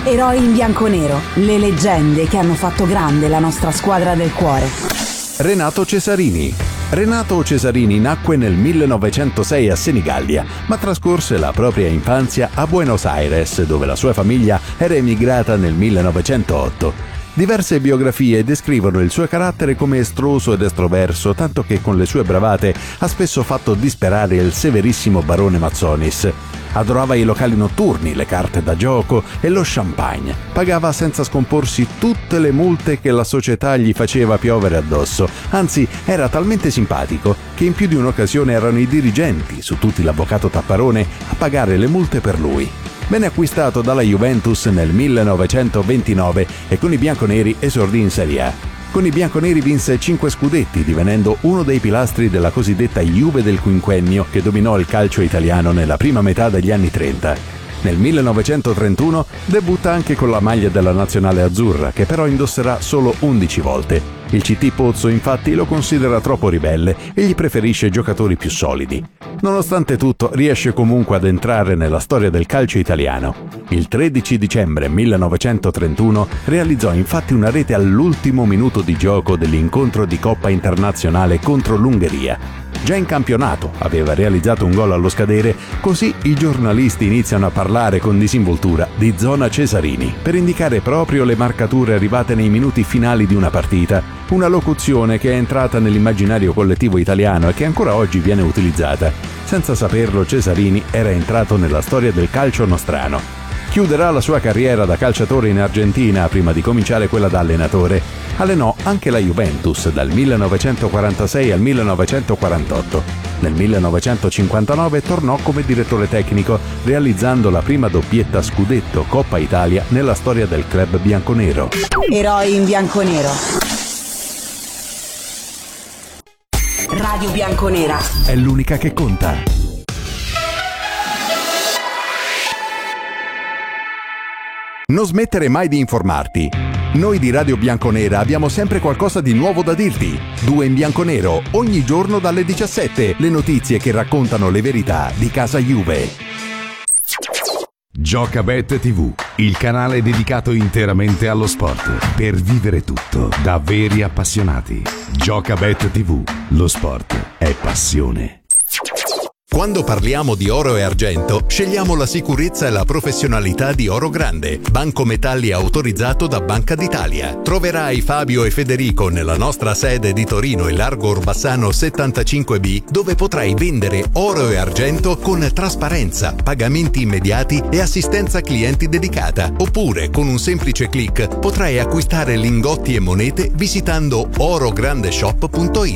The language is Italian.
Eroi in bianconero, le leggende che hanno fatto grande la nostra squadra del cuore. Renato Cesarini. Renato Cesarini nacque nel 1906 a Senigallia, ma trascorse la propria infanzia a Buenos Aires, dove la sua famiglia era emigrata nel 1908. Diverse biografie descrivono il suo carattere come estroso ed estroverso, tanto che con le sue bravate ha spesso fatto disperare il severissimo barone Mazzonis. Adorava i locali notturni, le carte da gioco e lo champagne. Pagava senza scomporsi tutte le multe che la società gli faceva piovere addosso. Anzi, era talmente simpatico che in più di un'occasione erano i dirigenti, su tutti l'avvocato Tapparone, a pagare le multe per lui. Venne acquistato dalla Juventus nel 1929 e con i bianconeri esordì in Serie A. Con i bianconeri vinse 5 scudetti, divenendo uno dei pilastri della cosiddetta Juve del quinquennio che dominò il calcio italiano nella prima metà degli anni 30. Nel 1931 debutta anche con la maglia della nazionale azzurra, che però indosserà solo 11 volte. Il CT Pozzo infatti lo considera troppo ribelle e gli preferisce giocatori più solidi. Nonostante tutto, riesce comunque ad entrare nella storia del calcio italiano. Il 13 dicembre 1931 realizzò infatti una rete all'ultimo minuto di gioco dell'incontro di Coppa Internazionale contro l'Ungheria. Già in campionato aveva realizzato un gol allo scadere, così i giornalisti iniziano a parlare con disinvoltura di zona Cesarini, per indicare proprio le marcature arrivate nei minuti finali di una partita, una locuzione che è entrata nell'immaginario collettivo italiano e che ancora oggi viene utilizzata. Senza saperlo, Cesarini era entrato nella storia del calcio nostrano. Chiuderà la sua carriera da calciatore in Argentina prima di cominciare quella da allenatore. Allenò anche la Juventus dal 1946 al 1948. Nel 1959 tornò come direttore tecnico, realizzando la prima doppietta scudetto Coppa Italia nella storia del club bianconero. Eroi in bianconero. Radio Bianconera È l'unica che conta. Non smettere mai di informarti. Noi di Radio Bianconera abbiamo sempre qualcosa di nuovo da dirti. 2 in bianconero, ogni giorno dalle 17. Le notizie che raccontano le verità di casa Juve. Giocabet TV, il canale dedicato interamente allo sport. Per vivere tutto da veri appassionati. Giocabet TV, lo sport è passione. Quando parliamo di oro e argento, scegliamo la sicurezza e la professionalità di Oro Grande, banco metalli autorizzato da Banca d'Italia. Troverai Fabio e Federico nella nostra sede di Torino in Largo Orbassano 75B, dove potrai vendere oro e argento con trasparenza, pagamenti immediati e assistenza clienti dedicata. Oppure, con un semplice click, potrai acquistare lingotti e monete visitando orograndeshop.it.